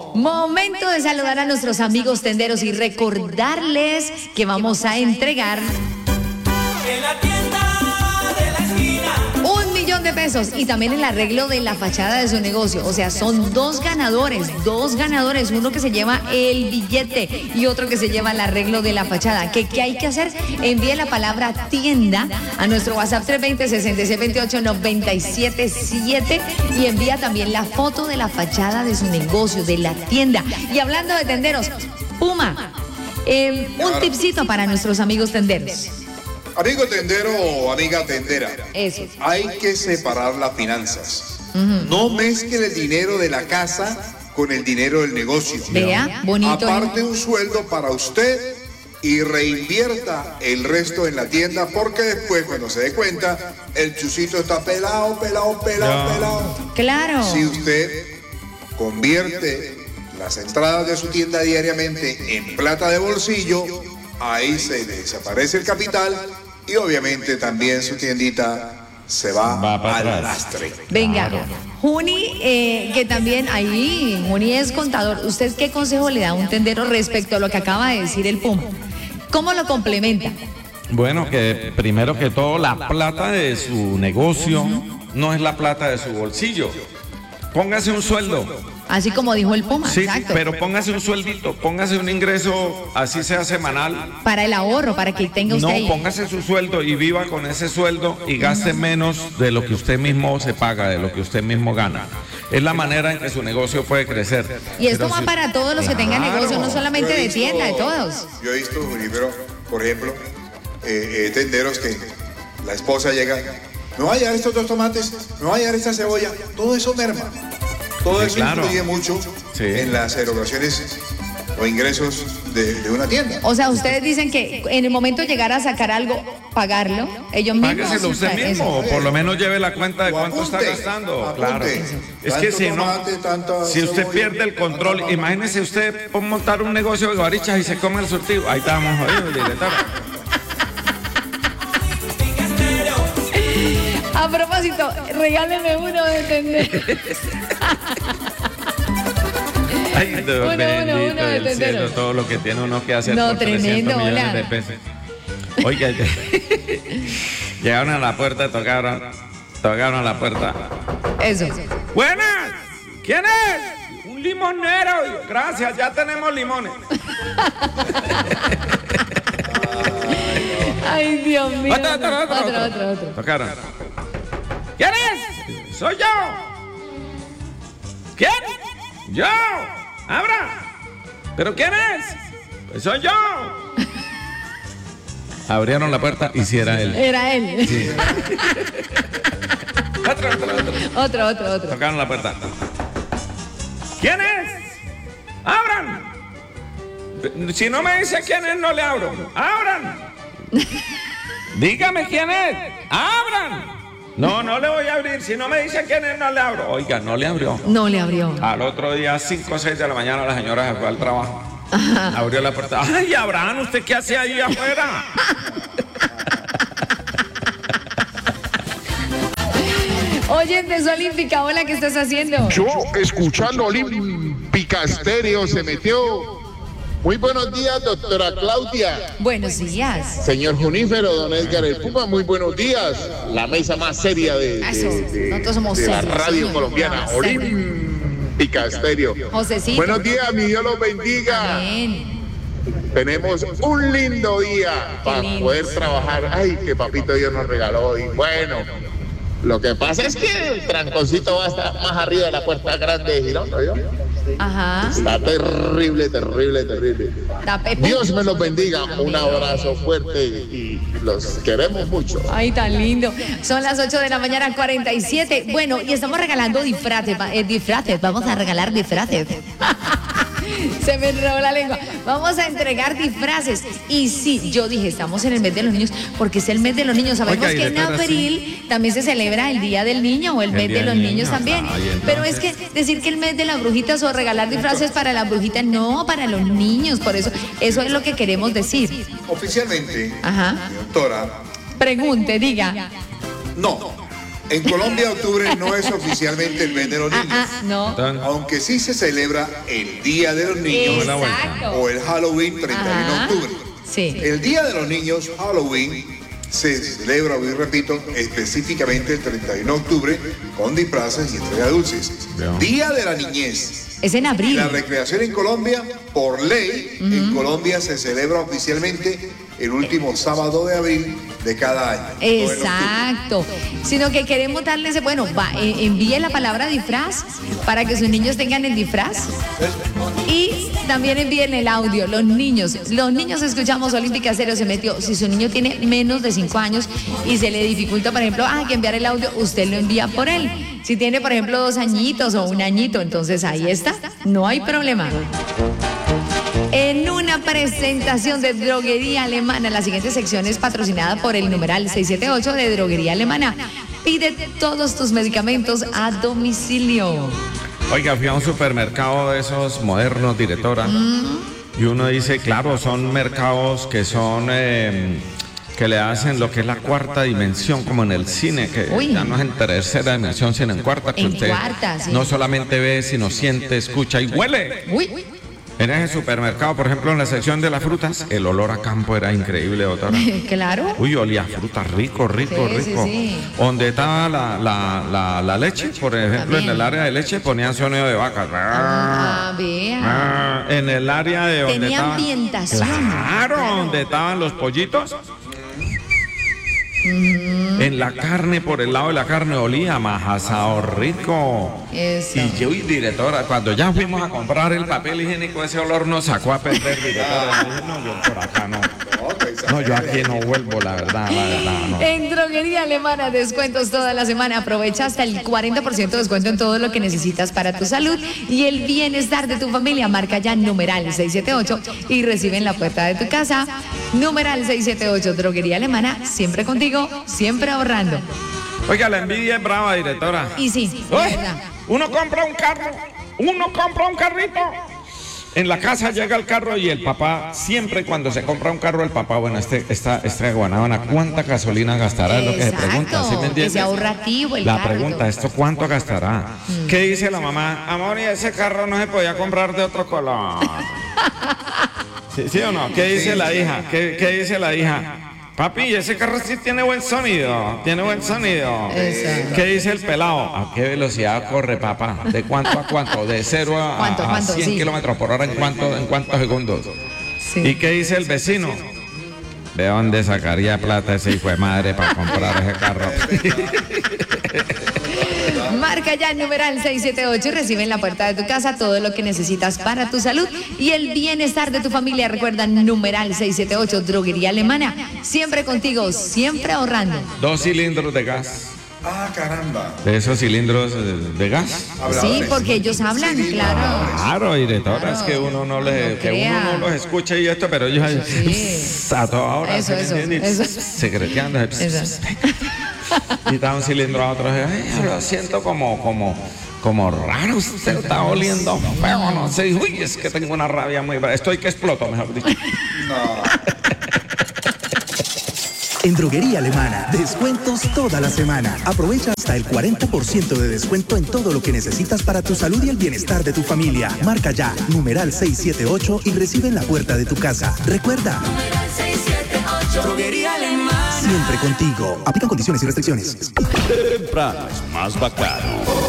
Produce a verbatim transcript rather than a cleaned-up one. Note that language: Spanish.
Momento de saludar a nuestros amigos tenderos y recordarles que vamos a entregar En la tienda de la esquina. un millón de pesos y también el arreglo de la fachada de su negocio. O sea, son dos ganadores, dos ganadores, uno que se lleva el billete y otro que se lleva el arreglo de la fachada. ¿Qué, qué hay que hacer? Envíe la palabra tienda a nuestro WhatsApp tres dos cero, seis seis dos ocho, nueve siete siete y envía también la foto de la fachada de su negocio, de la tienda. Y hablando de tenderos, Puma, eh, un tipcito para nuestros amigos tenderos. Amigo tendero o amiga tendera, Eso. hay que separar las finanzas. Uh-huh. No mezcle el dinero de la casa con el dinero del negocio. Vea, bonito. Aparte un sueldo para usted y reinvierta el resto en la tienda, porque después, cuando se dé cuenta, el chucito está pelado, pelado, pelado, no. pelado. Claro. Si usted convierte las entradas de su tienda diariamente en plata de bolsillo, ahí se le desaparece el capital y obviamente también su tiendita se va, va al lastre. Venga, claro. Juni, eh, que también ahí, Juni es contador. ¿Usted qué consejo le da a un tendero respecto a lo que acaba de decir el Puma? ¿Cómo lo complementa? Bueno, que primero que todo la plata de su negocio no es la plata de su bolsillo. Póngase un sueldo. Así como dijo el Puma, sí, exacto. Pero póngase un sueldito, póngase un ingreso, así sea semanal. Para el ahorro, para que tenga usted No, ahí. póngase su sueldo y viva con ese sueldo y gaste menos de lo que usted mismo se paga, de lo que usted mismo gana. Es la manera en que su negocio puede crecer. Y esto pero va si... para todos los que claro. tengan negocio, no solamente visto, de tienda, de todos. Yo he visto, pero, por ejemplo, eh, eh, tenderos que la esposa llega, me voy a llevar estos dos tomates, me voy a llevar esta cebolla, todo eso merma. Todo sí, eso claro. influye mucho sí. en las erogaciones o ingresos de, de una tienda. O sea, ustedes dicen que en el momento de llegar a sacar algo, pagarlo, ellos mismos. Págueselo usted mismo, o por lo menos lleve la cuenta de cuánto apunte, está gastando. Apunte. Claro. Es que si no, si usted pierde el control, imagínese usted montar un negocio de guarichas y se come el surtido. Ahí estábamos jodidos, director. A propósito, regáleme uno de tender. Ay, Dios uno, bendito uno, uno de del cielo, todo lo que tiene uno que hacer no, por tremendo, trescientos millones hola. de pesos. Oiga, llegaron a la puerta, tocaron, tocaron a la puerta. Eso. Buenas, ¿quién es? Un limonero. Gracias, ya tenemos limones. Ay, Dios mío. Otro, otro, otro, otro, otro. otro, otro. Tocaron. ¿Quién es? Soy yo. ¿Quién? Yo. Abra. ¿Pero quién es? Pues soy yo. Abrieron la puerta y si era él. Era él. Sí. Otro, otro, otro. Otro, otro, otro. Tocaron la puerta. ¿Quién es? ¡Abran! Si no me dice quién es, no le abro. ¡Abran! Dígame quién es. ¡Abran! No, no le voy a abrir. Si no me dice quién es, no le abro. Oiga, no le abrió. No le abrió. Al otro día, cinco o seis de la mañana, la señora se fue al trabajo. Ajá. Abrió la puerta. ¡Ay, Abraham! ¿Usted qué hace ahí afuera? Oye, de Olímpica, hola, ¿qué estás haciendo? Yo, escuchando Olímpica Estéreo, se metió. Muy buenos días, doctora Claudia. Buenos días. Señor Junífero, don Edgar el Puma, muy buenos días. La mesa más seria de, de, de, Nosotros somos de la serios, radio sí, colombiana, Olímpica Estéreo. Josecito. Buenos días, mi Dios los bendiga. Amén. Tenemos un lindo día para lindo. poder trabajar. Ay, que papito Dios nos regaló. Y bueno, lo que pasa es que el tranconcito va a estar más arriba de la puerta grande de Girón, ¿no? ¿Yo? Ajá. Está terrible, terrible, terrible. Dios me los bendiga. Un abrazo fuerte y los queremos mucho. Ay, tan lindo. Son las ocho de la mañana, cuarenta y siete. Bueno, y estamos regalando disfraces. Eh, disfraces. Vamos a regalar disfraces. Se me enredó la lengua. Vamos a entregar disfraces. Y sí, yo dije, estamos en el mes de los niños, porque es el mes de los niños. Sabemos Oiga, que en abril así también se celebra el Día del Niño o el, el mes de los niños, niños también. Ay, pero es que decir que el mes de las brujitas o regalar disfraces para las brujitas, no, para los niños. Por eso, eso es lo que queremos decir. Oficialmente, Ajá. doctora. Pregunte, diga. No. En Colombia, octubre no es oficialmente el mes de los niños. Ah, ah, no. Aunque sí se celebra el Día de los Niños. Exacto. O el Halloween, treinta y uno de octubre. Sí. El Día de los Niños, Halloween, se celebra, hoy repito, específicamente el treinta y uno de octubre, con disfraces y entrega de dulces. Bien. Día de la Niñez. Es en abril. La recreación en Colombia, por ley, uh-huh. en Colombia se celebra oficialmente el último sábado de abril de cada año. Exacto. Sino que queremos darles, bueno, va, eh, envíe la palabra disfraz para que sus niños tengan el disfraz. Y también envíen el audio, los niños. Los niños escuchamos Olímpica Cero se metió. Si su niño tiene menos de cinco años y se le dificulta, por ejemplo, ah, que enviar el audio, usted lo envía por él. Si tiene, por ejemplo, dos añitos o un añito, entonces ahí está, no hay problema. En una presentación de Droguería Alemana, la siguiente sección es patrocinada por el numeral seiscientos setenta y ocho de Droguería Alemana. Pide todos tus medicamentos a domicilio. Oiga, fui a un supermercado de esos modernos, directora, mm. y uno dice, claro, son mercados que son... Eh, que le hacen lo que es la cuarta dimensión, como en el cine, que Uy. ya no es en tercera dimensión, sino en cuarta, que en usted cuarta, sí. no solamente ve, sino siente, escucha y huele. Uy. En ese supermercado, por ejemplo, en la sección de las frutas, el olor a campo era increíble, doctora. Claro. Uy, olía a fruta rico, rico, sí, rico. Sí, sí. Donde estaba la, la, la, la leche, por ejemplo, También. en el área de leche ponían sonido de vacas. Ah, vea. En el área de donde Tenía estaba... ambientación. Claro, claro, donde estaban los pollitos. Mm. En la carne, por el lado de la carne, olía más asado rico. Eso. Y yo, y directora, cuando ya fuimos a comprar el papel higiénico, ese olor nos sacó a perder, directora. Dije, no, yo por acá no. No, yo aquí no vuelvo, la verdad, la verdad, no. En Droguería Alemana, descuentos toda la semana. Aprovecha hasta el cuarenta por ciento de descuento en todo lo que necesitas para tu salud y el bienestar de tu familia. Marca ya numeral seiscientos setenta y ocho y recibe en la puerta de tu casa. Numeral seiscientos setenta y ocho, Droguería Alemana, siempre contigo, siempre ahorrando. Oiga, la envidia es brava, directora. Y sí, Uy, uno compra un carro, uno compra un carrito. En la casa llega el carro y el papá, siempre cuando se compra un carro, el papá, bueno, este, esta, esta guanábana, ¿cuánta gasolina gastará? Es lo que se pregunta, ¿sí me entiendes? Es ahorrativo el La carro. pregunta, ¿esto cuánto gastará? Mm. ¿Qué dice la mamá? Amor, y ese carro no se podía comprar de otro color. ¿Sí, sí o no? ¿Qué dice sí, la hija? ¿Qué, qué dice la hija? Papi, ese carro sí tiene buen sonido, tiene buen sonido. Exacto. ¿Qué dice el pelado? ¿A qué velocidad corre, papá? ¿De cuánto a cuánto? ¿De cero a, ¿Cuánto, a cuánto? cien Sí. kilómetros por hora en cuánto, en cuántos segundos? Sí. ¿Y qué dice el vecino? ¿De dónde sacaría plata ese hijo de madre para comprar ese carro? Marca ya el numeral seiscientos setenta y ocho y recibe en la puerta de tu casa todo lo que necesitas para tu salud y el bienestar de tu familia. Recuerda, numeral seiscientos setenta y ocho, Droguería Alemana. Siempre contigo, siempre ahorrando. Dos cilindros de gas. Ah, caramba. De esos cilindros de, de gas. Sí, porque ellos hablan, sí, claro. Claro, directora, claro. Es que uno no les, no que uno no los escucha y esto, pero ellos sí. a toda hora eso, se eso, eso. secreteando. Y da un cilindro a otro, ay, lo siento como, como, como raro, usted está oliendo feo, no sé, uy, es que tengo una rabia muy brava, estoy que exploto, mejor dicho. No. En Droguería Alemana, descuentos toda la semana. Aprovecha hasta el cuarenta por ciento de descuento en todo lo que necesitas para tu salud y el bienestar de tu familia. Marca ya, numeral seiscientos setenta y ocho y recibe en la puerta de tu casa. Recuerda, numeral seiscientos setenta y ocho, Droguería Alemana. Siempre contigo. Aplican condiciones y restricciones. Temprano es más bacano.